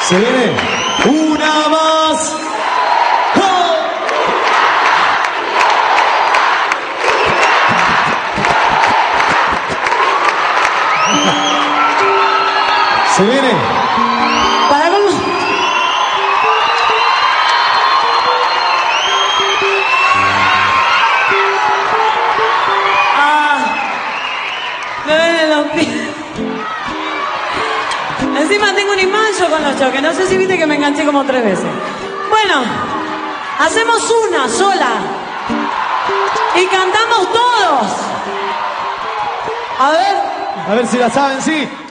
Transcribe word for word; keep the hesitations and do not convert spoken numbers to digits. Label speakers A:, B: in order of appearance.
A: Se viene una más. ¡Oh! Se viene.
B: Para cómo. Ah, me duelen los pies. Encima tengo un imán yo con los choques. No sé si viste que me enganché como tres veces. Bueno, hacemos una sola. Y cantamos todos. A ver.
A: A ver si la saben, sí.